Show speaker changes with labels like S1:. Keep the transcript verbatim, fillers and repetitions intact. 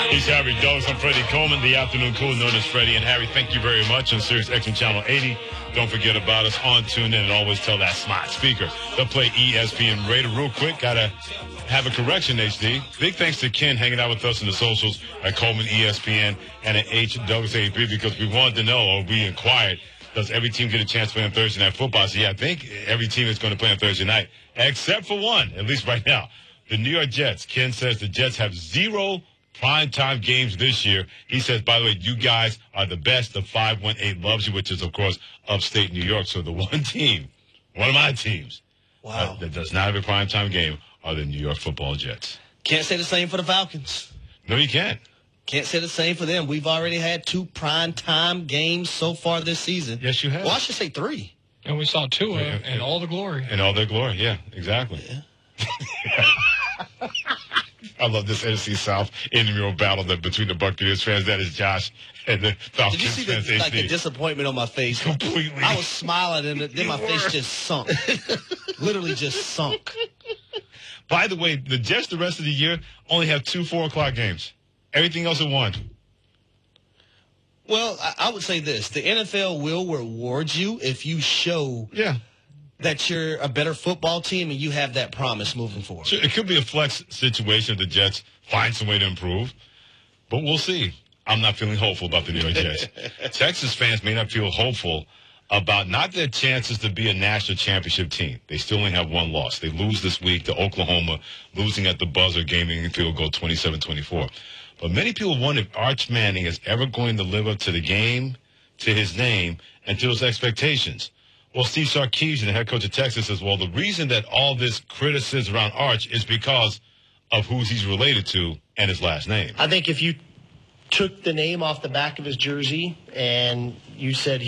S1: He's Harry Douglas. I'm Freddie Coleman, the afternoon cool known as Freddie. And Harry, thank you very much on Sirius X M Channel eighty. Don't forget about us on TuneIn, and always tell that smart speaker to play E S P N Radio. Real quick, got to have a correction, H D. Big thanks to Ken hanging out with us in the socials at Coleman E S P N and at H Douglas eighty-three, because we wanted to know, or we inquired, does every team get a chance to play on Thursday Night Football? So, yeah, I think every team is going to play on Thursday night, except for one, at least right now. The New York Jets. Ken says the Jets have zero primetime games this year. He says, by the way, you guys are the best. The five one eight loves you, which is, of course, upstate New York. So the one team, one of my teams,
S2: wow.
S1: uh, that does not have a primetime game are the New York Football Jets.
S2: Can't say the same for the Falcons.
S1: No, you can't.
S2: Can't say the same for them. We've already had two primetime games so far this season.
S1: Yes, you have.
S2: Well, I should say three.
S3: And we saw Tua
S1: Yeah,
S3: in
S1: yeah.
S3: all the glory.
S1: In all their glory, yeah, exactly.
S2: Yeah.
S1: I love this N F C South intramural battle that between the Buccaneers fans. That is Josh and the Falcons
S2: Did you see
S1: fans.
S2: the, like,
S1: H D.
S2: the disappointment on my face?
S1: Completely.
S2: I was smiling, and then my
S1: You
S2: face
S1: were.
S2: just sunk. Literally just sunk.
S1: By the way, the Jets the rest of the year only have two four o'clock games. Everything else at one.
S2: Well, I, I would say this. The N F L will reward you if you show
S1: Yeah.
S2: that you're a better football team and you have that promise moving forward.
S1: Sure, it could be a flex situation if the Jets find some way to improve, but we'll see. I'm not feeling hopeful about the New York Jets. Texas fans may not feel hopeful about not their chances to be a national championship team. They still only have one loss. They lose this week to Oklahoma, losing at the buzzer, gaming field goal twenty-seven twenty-four. But many people wonder if Arch Manning is ever going to live up to the game, to his name, and to his expectations. Well, Steve Sarkisian, the head coach of Texas, says, well, the reason that all this criticism around Arch is because of who he's related to and his last name.
S4: I think if you took the name off the back of his jersey and you said